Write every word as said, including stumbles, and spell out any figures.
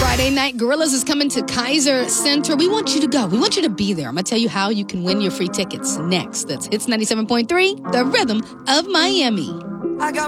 Friday night, Gorillaz is coming to Kaiser Center. We want you to go. We want you to be there. I'm going to tell you how you can win your free tickets next. That's Hits ninety-seven point three, the rhythm of Miami. I got